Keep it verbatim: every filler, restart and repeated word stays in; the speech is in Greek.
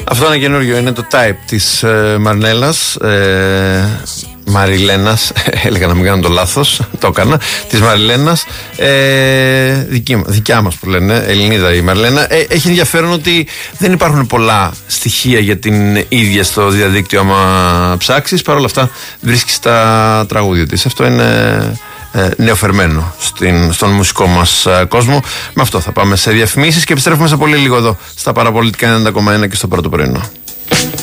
Αυτό είναι καινούριο, είναι το Type της ε, Μαρνέλας, ε, Μαριλένας, έλεγα να μην κάνω το λάθος, το έκανα, της Μαριλένας, ε, δική, δικιά μας που λένε, Ελληνίδα η Μαριλένα. Ε, έχει ενδιαφέρον ότι δεν υπάρχουν πολλά στοιχεία για την ίδια στο διαδίκτυο άμα ψάξεις, παρόλα αυτά βρίσκεις τα τραγούδια της. Αυτό είναι ε, νεοφερμένο στην, στον μουσικό μας ε, κόσμο. Με αυτό θα πάμε σε διαφημίσεις και επιστρέφουμε σε πολύ λίγο εδώ στα Παραπολιτικά ενενήντα κόμμα ένα και στο Πρώτο Πρωινό.